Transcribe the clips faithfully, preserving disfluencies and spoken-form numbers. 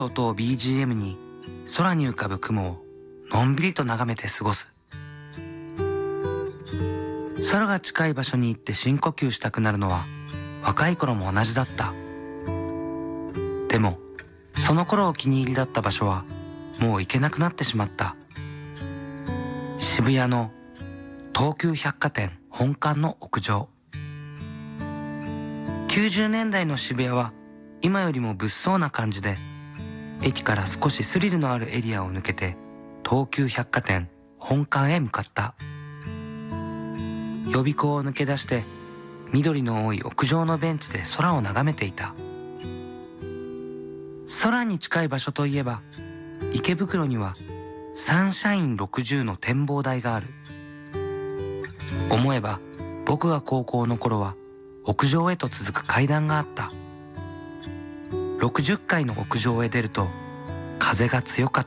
音を ビージーエム に空に浮かぶ雲をのんびりと眺めて過ごす。空が近い場所に行って深呼吸したくなるのは若い頃も同じだった。でもその頃お気に入りだった場所はもう行けなくなってしまった。渋谷の東急百貨店本館の屋上。きゅうじゅうねんだいの渋谷は今よりも物騒な感じで、駅から少しスリルのあるエリアを抜けて東急百貨店本館へ向かった。予備校を抜け出して緑の多い屋上のベンチで空を眺めていた。空に近い場所といえば池袋にはサンシャインろくじゅうの展望台がある。思えば僕が高校の頃は屋上へと続く階段があった。ろくじゅっかいの屋上へ出ると風が強かった。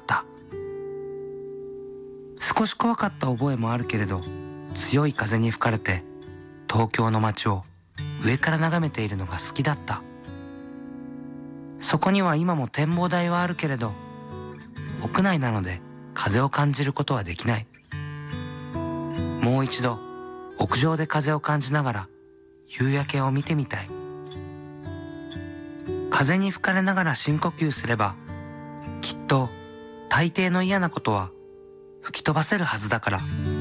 少し怖かった覚えもあるけれど、強い風に吹かれて東京の街を上から眺めているのが好きだった。そこには今も展望台はあるけれど、屋内なので風を感じることはできない。もう一度屋上で風を感じながら夕焼けを見てみたい。風に吹かれながら深呼吸すれば、きっと大抵の嫌なことは吹き飛ばせるはずだから。